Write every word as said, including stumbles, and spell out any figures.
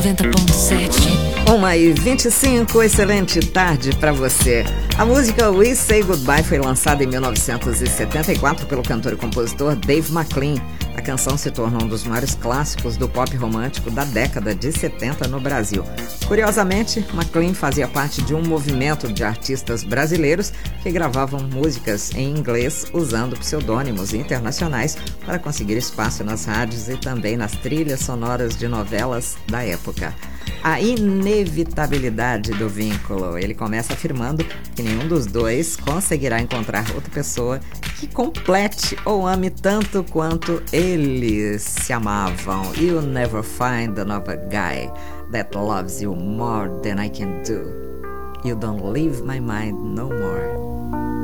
noventa ponto sete. uma e vinte e cinco, excelente tarde para você. A música We Say Goodbye foi lançada em mil novecentos e setenta e quatro pelo cantor e compositor Dave McClain. A canção se tornou um dos maiores clássicos do pop romântico da década de setenta no Brasil. Curiosamente, McClain fazia parte de um movimento de artistas brasileiros que gravavam músicas em inglês usando pseudônimos internacionais para conseguir espaço nas rádios e também nas trilhas sonoras de novelas da época. A inevitabilidade do vínculo. Ele começa afirmando que nenhum dos dois conseguirá encontrar outra pessoa que complete ou ame tanto quanto eles se amavam. You'll never find another guy that loves you more than I can do. You don't leave my mind no more.